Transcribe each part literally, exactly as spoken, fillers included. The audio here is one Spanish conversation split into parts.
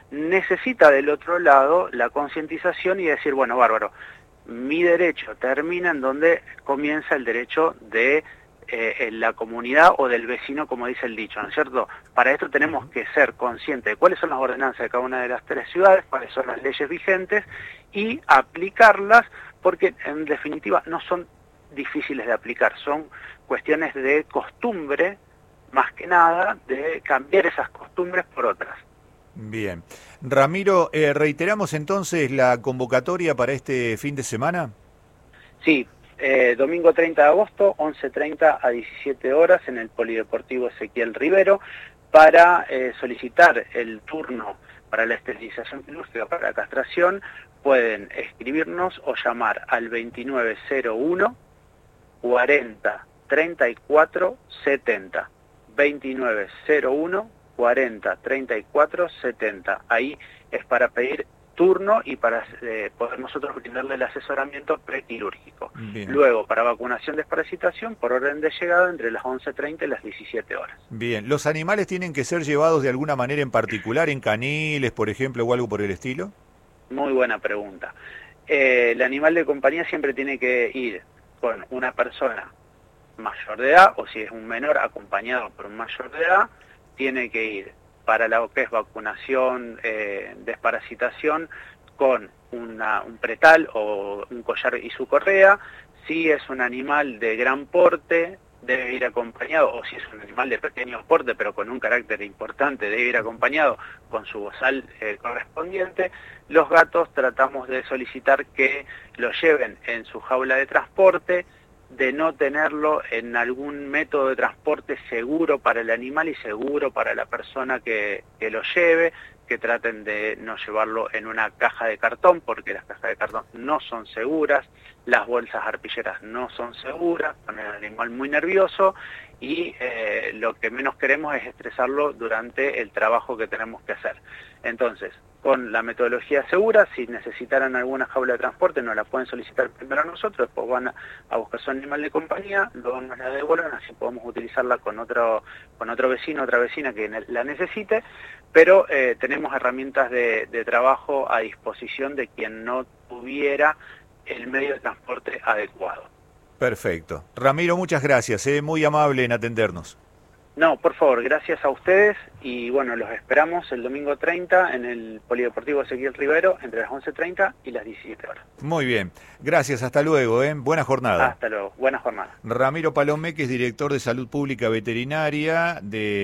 necesita del otro lado la concientización y decir, bueno, bárbaro, mi derecho termina en donde comienza el derecho de eh, la comunidad o del vecino, como dice el dicho, ¿no es cierto? Para esto tenemos que ser conscientes de cuáles son las ordenanzas de cada una de las tres ciudades, cuáles son las leyes vigentes y aplicarlas, porque en definitiva no son difíciles de aplicar, son cuestiones de costumbre, más que nada, de cambiar esas costumbres por otras. Bien. Ramiro, eh, reiteramos entonces la convocatoria para este fin de semana. Sí, eh, domingo treinta de agosto, once treinta a diecisiete horas en el Polideportivo Ezequiel Rivero, para eh, solicitar el turno para la esterilización quirúrgica, para la castración. Pueden escribirnos o llamar al veintinueve cero uno, cuarenta, treinta y cuatro, setenta. veintinueve cero uno, cuarenta, treinta y cuatro, setenta. Ahí es para pedir turno y para eh, poder nosotros brindarle el asesoramiento prequirúrgico. Bien. Luego, para vacunación desparasitación, por orden de llegada, entre las once treinta y las diecisiete horas. Bien. ¿Los animales tienen que ser llevados de alguna manera en particular, en caniles, por ejemplo, o algo por el estilo? Muy buena pregunta. Eh, el animal de compañía siempre tiene que ir con una persona mayor de edad, o si es un menor acompañado por un mayor de edad, tiene que ir para lo que es vacunación, eh, desparasitación, con una, un pretal o un collar y su correa. Si es un animal de gran porte, debe ir acompañado, o si es un animal de pequeño porte pero con un carácter importante, debe ir acompañado con su bozal eh, correspondiente. Los gatos tratamos de solicitar que lo lleven en su jaula de transporte, de no tenerlo en algún método de transporte seguro para el animal y seguro para la persona que, que lo lleve, que traten de no llevarlo en una caja de cartón, porque las cajas de cartón no son seguras, las bolsas arpilleras no son seguras, ponen al animal muy nervioso y eh, lo que menos queremos es estresarlo durante el trabajo que tenemos que hacer. Entonces, con la metodología segura, si necesitaran alguna jaula de transporte, nos la pueden solicitar primero a nosotros, después van a, a buscar su animal de compañía, luego nos la devuelven, así podemos utilizarla con otro, con otro vecino, otra vecina que la necesite, pero eh, tenemos herramientas de, de trabajo a disposición de quien no tuviera el medio de transporte adecuado. Perfecto. Ramiro, muchas gracias, eh, muy amable en atendernos. No, por favor, gracias a ustedes y bueno, los esperamos el domingo treinta en el Polideportivo Ezequiel Rivero entre las once treinta y las diecisiete horas. Muy bien, gracias, hasta luego, ¿eh? Buena jornada. Hasta luego, buena jornada. Ramiro Palomé, que es director de Salud Pública Veterinaria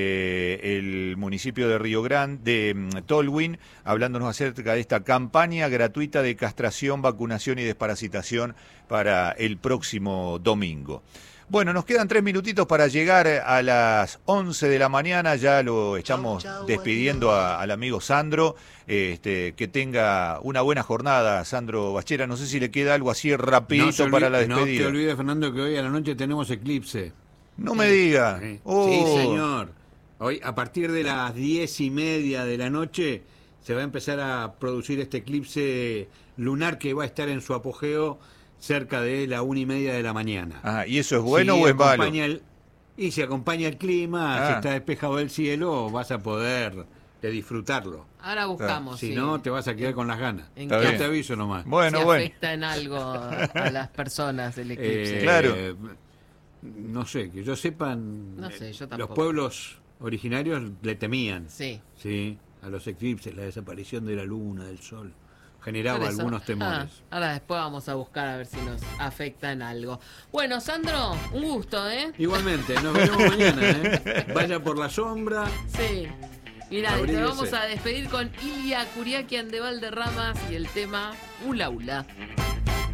del municipio de Río Grande, de Tolwyn, hablándonos acerca de esta campaña gratuita de castración, vacunación y desparasitación para el próximo domingo. Bueno, nos quedan tres minutitos para llegar a las once de la mañana, ya lo estamos despidiendo a, al amigo Sandro, este, que tenga una buena jornada, Sandro Bachera, no sé si le queda algo así rapidito no para la despedida. No te olvides, Fernando, que hoy a la noche tenemos eclipse. No me diga. Sí, oh. sí, señor. Hoy, a partir de las diez y media de la noche, se va a empezar a producir este eclipse lunar que va a estar en su apogeo cerca de la una y media de la mañana. Ah, ¿y eso es bueno si o es malo? El, y si acompaña el clima, ah. si está despejado el cielo, vas a poder de disfrutar. Ahora buscamos. Si sí. no, te vas a quedar con las ganas. ¿En Yo qué te aviso nomás. Bueno, si bueno. afecta en algo a las personas el eclipse. Eh, claro. No sé, que yo sepan, no sé, yo los pueblos originarios le temían. Sí. Sí, a los eclipses, la desaparición de la luna, del sol. Generaba algunos temores. Ah, ahora después vamos a buscar a ver si nos afecta en algo. Bueno, Sandro, un gusto, ¿eh? Igualmente, nos vemos mañana, ¿eh? Vaya por la sombra. Sí. Mirá, te Abríguese. vamos a despedir con Ilia Curiaquian de Valderramas y el tema Ula Ula.